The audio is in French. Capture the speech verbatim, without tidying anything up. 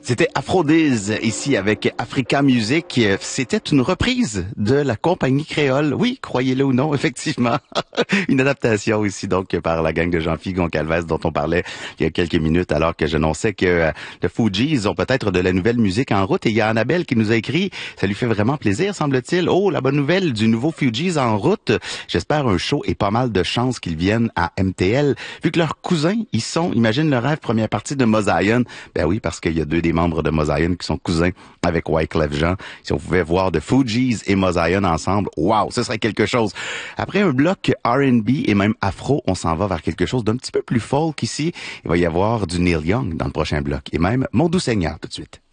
C'était Aphrodise, ici avec Africa Music. C'était une reprise de la compagnie créole. Oui, croyez-le ou non, effectivement. Une adaptation ici, donc, par la gang de Jean-Philippe Goncalves dont on parlait il y a quelques minutes, alors que j'annonçais que euh, le Fugees ont peut-être de la nouvelle musique en route. Et il y a Annabelle qui nous a écrit, ça lui fait vraiment plaisir, semble-t-il. Oh, la bonne nouvelle du nouveau Fugees en route. J'espère un show et pas mal de chances qu'ils viennent à M T L. Vu que leurs cousins, ils sont, imagine le rêve, première partie de Mosaïon. Ben oui, parce qu'il y a deux des membres de Mosaïon qui sont cousins avec Wyclef Jean. Si on pouvait voir de Fugees et Mosaïon ensemble, wow, ce serait quelque chose. Après un bloc R and B et même afro, on s'en va vers quelque chose d'un petit peu plus folk ici. Il va y avoir du Neil Young dans le prochain bloc et même Mon Doux Seigneur tout de suite.